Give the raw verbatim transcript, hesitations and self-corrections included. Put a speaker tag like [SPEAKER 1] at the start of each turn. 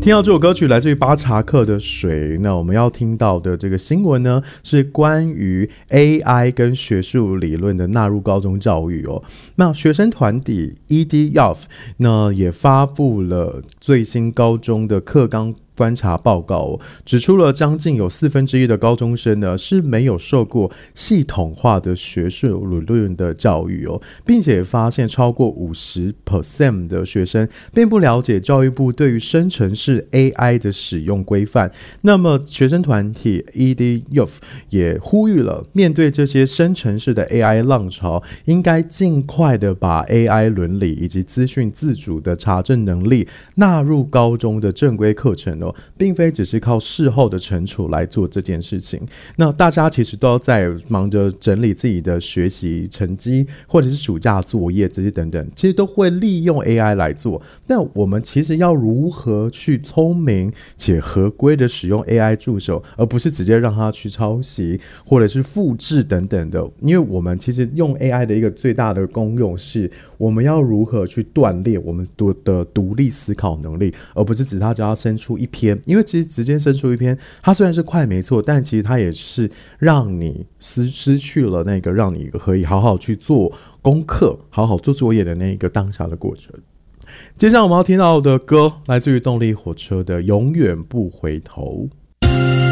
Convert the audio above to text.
[SPEAKER 1] 听到这首歌曲来自于巴查克的水，那我们要听到的这个新闻呢，是关于 A I 跟学术理论的纳入高中教育哦。那学生团体 E D U F 那也发布了最新高中的课纲观察报告哦，指出了将近有四分之一的高中生呢是没有受过系统化的学术理论的教育哦，并且发现超过 百分之五十 的学生并不了解教育部对于生成式 A I 的使用规范。那么学生团体 E D U F 也呼吁了，面对这些生成式的 A I 浪潮，应该尽快的把 A I 伦理以及资讯自主的查证能力纳入高中的正规课程，并非只是靠事后的惩处来做这件事情。那大家其实都要在忙着整理自己的学习成绩，或者是暑假作业这些等等，其实都会利用 A I 来做。但我们其实要如何去聪明且合规的使用 A I 助手，而不是直接让它去抄袭或者是复制等等的。因为我们其实用 A I 的一个最大的功用是，我们要如何去锻炼我们的独立思考能力，而不是只它只要生出一篇。因为其实直接生出一篇，它虽然是快没错，但其实它也是让你失失去了那个让你可以好好去做功课、好好做作业的那个当下的过程。接下来我们要听到的歌来自于动力火车的《永远不回头》。